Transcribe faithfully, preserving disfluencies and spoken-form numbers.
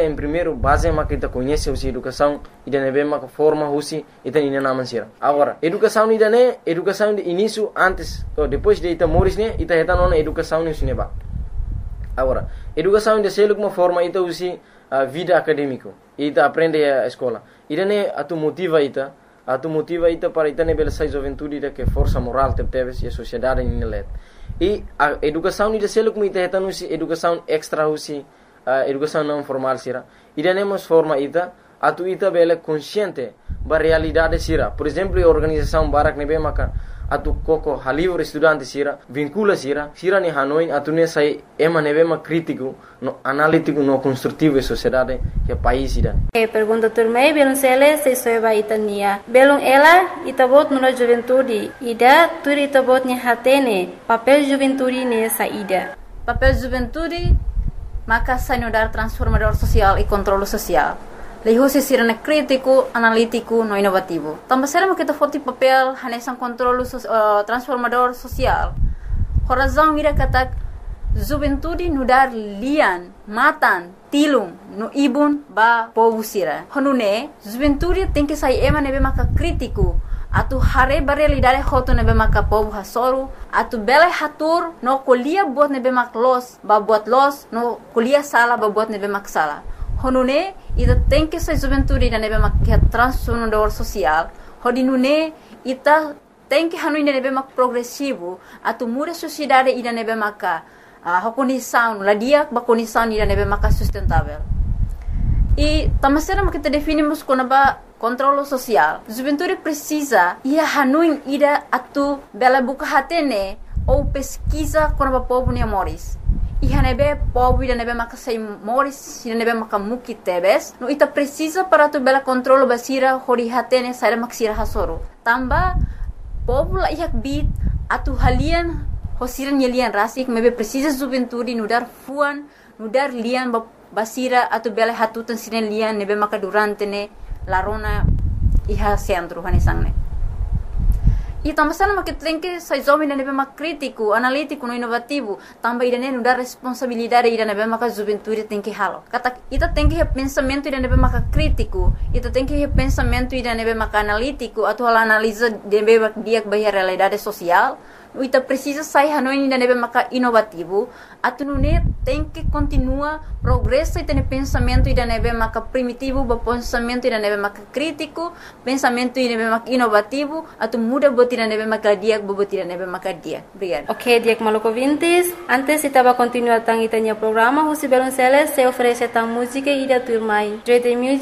em primeiro base maka ita conhece a educação e da nebe maka forma husi ita ina naman sira. Agora, educação ida ne, educação de início antes ou depois de ita moris ne, ita heta nona educação ne usineba. Agora, educação de selo uma forma ita usi a vida acadêmico. Ita aprende a escola. Ida ne atu motiva ita, atu motiva ita para ita ne bela sai juventude ita que força moral te teves e a sociedade ni let. E a educação ida selo como ita heta nusi educação extra usi a educação não formal sira. Ida ne mas forma ita atu ita bela consciente ba realidade sira. Por exemplo, a organização Barak nebe maka atu koko halivre estudante sira vincula sira sira ni Hanoi atu ne sai ema nebe ma crítico no analítico no construtivo e sociedade que país ida. E pergunta turmei belum sele se soeba itania belum ela itabot nula juventude ida turi itabot ni hatene papel juventude ne saída papel juventude maka sai no dar transformador social e controle social. Leho se sirene crítico, analítico, no inovativo. Também será que foto papel hanesan controle uh, transformador social. Horazão ira kata juventude no dar lian, matan, tilung, no ibun ba povo sira. Honune juventude tem que sair ema nebe maka crítico. Atu hare ba realidade hoto nebe maka povo hasoru. Atu bele hatur no kolia buat nebe mak los, ba buat los, no kolia sala ba buat nebe mak sala. Honune ita tem que ser juventude ida nebe mak transformador social. Hodinune ita tem que hanu ida nebe mak progressivo. Atu muda sociedade ida nebe maka uh, condição, la dia ba condição ida nebe maka sustentável. E tamasera mak kita definimos como ba controle social. Juventude precisa ia hanu ida atu bela buka hatene ou pesquisa como ba povo ni amores. Iha nebe povo ida nebe maka sei moris ida nebe maka muki tebes no ita precisa para tu bela controlo basira hori hatene saira maksira hasoro tamba povo la ihak bit atu halian hosiran yelian rasik mebe precisa juventude no dar fuan no dar lian basira atu bela hatutan sinen lian nebe maka durante ne larona iha centro hanesangne. E também sama que tem que sai jovem nebe mak crítico, analítico, no inovativo, também ida não dá responsabilidade ida nebe mak juventude tem que halo. Kata ita tem que pensamento ida nebe mak crítico, ita tem que pensamento ida nebe mak analítico, atau analisa nebe mak dia bahia realidade social. Ita precisa sair hanoi ida nebe mak inovativo, atu nune tem que continua progresso ita ne pensamento ida nebe mak primitivo, ba pensamento ida nebe mak crítico, pensamento ida nebe mak inovativo, atu muda bot ida nebe mak dia, bot ida nebe mak dia. Obrigado. Ok, Diak Maluco Vintes. Antes estava continuar tang itanya programa, Husi Belonceles se oferece tang música ida turmai. Dread Music